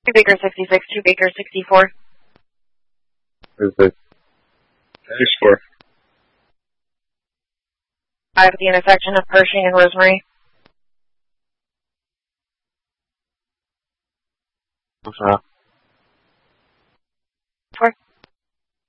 2 Baker 66, 2 Baker 64. Perfect. Thanks for. I have the intersection of Pershing and Rosemary. What's up?